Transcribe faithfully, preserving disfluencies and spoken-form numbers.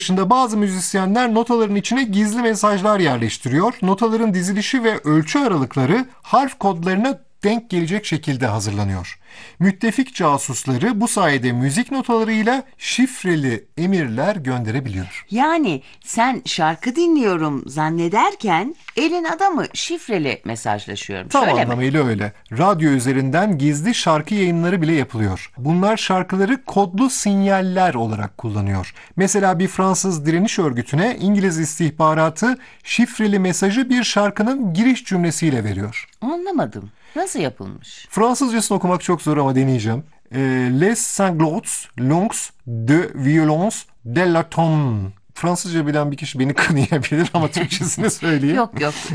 dışında bazı müzisyenler notaların içine gizli mesajlar yerleştiriyor. Notaların dizilişi ve ölçü aralıkları harf kodlarına denk gelecek şekilde hazırlanıyor. Müttefik casusları bu sayede müzik notalarıyla şifreli emirler gönderebiliyor. Yani sen şarkı dinliyorum zannederken elin adamı şifreli mesajlaşıyormuş, Tam öyle mi? anlamıyla öyle. Radyo üzerinden gizli şarkı yayınları bile yapılıyor. Bunlar şarkıları kodlu sinyaller olarak kullanıyor. Mesela bir Fransız direniş örgütüne İngiliz istihbaratı şifreli mesajı bir şarkının giriş cümlesiyle veriyor. Anlamadım. Nasıl yapılmış? Fransızcasını okumak çok zor ama deneyeceğim. Ee, Les sanglots longs de violence de la tombe. Fransızca bilen bir kişi beni kınayabilir ama Türkçesini söyleyeyim. Yok yok